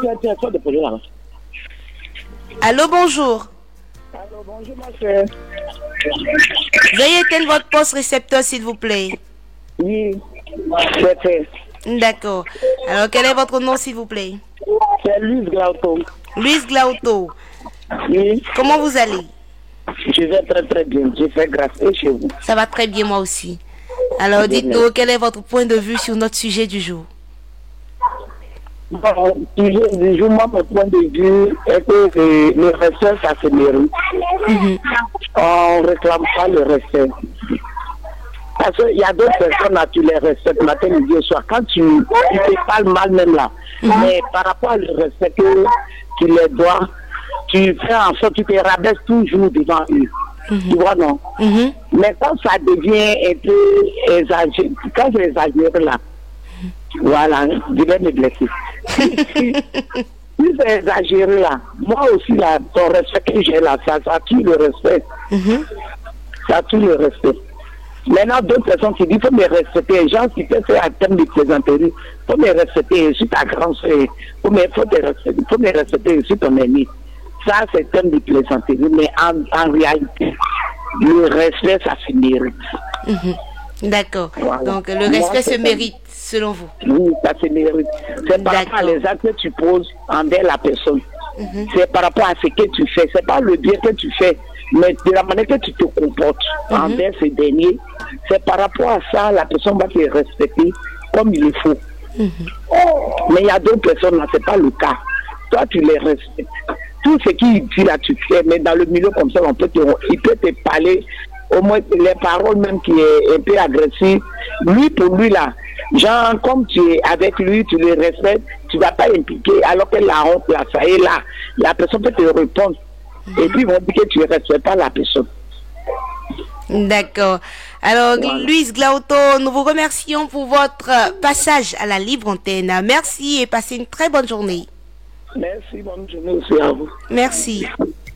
tiens, toi de poser là. Allô, bonjour. Allô, bonjour, ma soeur. Veuillez éteindre votre poste récepteur, s'il vous plaît. Oui, c'est fait. D'accord. Alors, quel est votre nom, s'il vous plaît? C'est Luis Glauto. Luis Glauto. Oui, Comment vous allez? je vais très très bien. Je fais grâce et chez vous. Ça va très bien, moi aussi. Alors, dites-nous, quel est votre point de vue sur notre sujet du jour? Bon, toujours du jour, moi, mon point de vue est que le respect, ça se mérite. On ne réclame pas le respect. Parce qu'il y a d'autres personnes là, tu les respectes matin, midi et soir. Quand tu te parles mal même là, mais par rapport au respect que tu les dois, tu fais en sorte que tu te rabaisses toujours devant eux. Tu vois, non? Mais quand ça devient un peu exagéré, quand c'est exagéré là, voilà, je vais me blesser. Si c'est exagéré là, moi aussi là, ton respect que j'ai là, ça tue le respect. Ça tue le respect. Maintenant, d'autres personnes qui disent, il faut me respecter. Les gens qui te font un terme de plaisanterie, il faut me respecter, je suis ta grande soeur. Il faut me respecter, je suis ton ami. Ça, c'est un terme de plaisanterie. Mais en réalité, le respect, ça se mérite. D'accord. Voilà. Donc, le respect se mérite, selon vous? Oui, ça se mérite. C'est par rapport à les actes que tu poses envers la personne. C'est par rapport à ce que tu fais. C'est pas le bien que tu fais, mais de la manière que tu te comportes envers ces derniers. C'est par rapport à ça, la personne va te respecter comme il faut. Mais il y a d'autres personnes, là, c'est pas le cas. Toi, tu les respectes. Tout ce qu'il dit là, tu fais, mais dans le milieu comme ça, il peut te parler, au moins les paroles même qui est un peu agressives. Lui, pour lui, là, genre, comme tu es avec lui, tu le respectes, tu ne vas pas impliquer, alors que la honte, là, ça est là. La personne peut te répondre. Et puis, ils vont dire que tu ne respectes pas la personne. D'accord. Alors, Voilà. Luis Glauto, nous vous remercions pour votre passage à la libre antenne. Merci et passez une très bonne journée. Merci, bonne journée aussi à vous. Merci.